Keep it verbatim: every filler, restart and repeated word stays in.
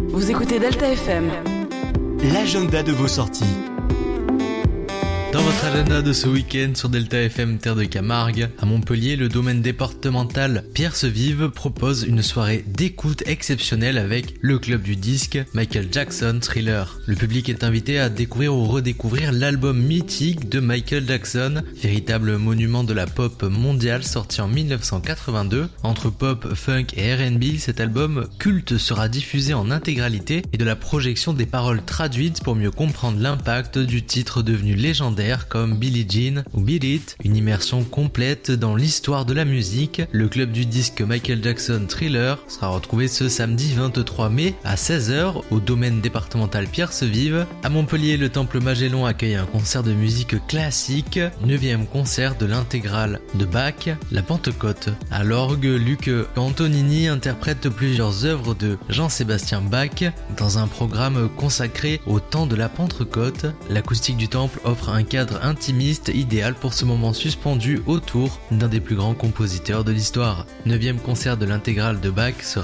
Vous écoutez Delta F M. L'agenda de vos sorties. Dans votre agenda de ce week-end sur Delta F M Terre de Camargue, à Montpellier, le domaine départemental Pierre-Sevive propose une soirée d'écoute exceptionnelle avec le club du disque Michael Jackson Thriller. Le public est invité à découvrir ou redécouvrir l'album mythique de Michael Jackson, véritable monument de la pop mondiale sorti en dix-neuf cent quatre-vingt-deux. Entre pop, funk et R and B, cet album culte sera diffusé en intégralité et de la projection des paroles traduites pour mieux comprendre l'impact du titre devenu légendaire comme Billie Jean ou Beat It, une immersion complète dans l'histoire de la musique. Le club du disque Michael Jackson Thriller sera retrouvé ce samedi vingt-trois mai à seize heures au domaine départemental Pierre-Sevive. À Montpellier, le Temple Magellan accueille un concert de musique classique, neuvième concert de l'intégrale de Bach, La Pentecôte. À l'orgue, Luc Antonini interprète plusieurs œuvres de Jean-Sébastien Bach dans un programme consacré au temps de la Pentecôte. L'acoustique du temple offre un cadre intimiste idéal pour ce moment suspendu autour d'un des plus grands compositeurs de l'histoire. Neuvième concert de l'intégrale de Bach sera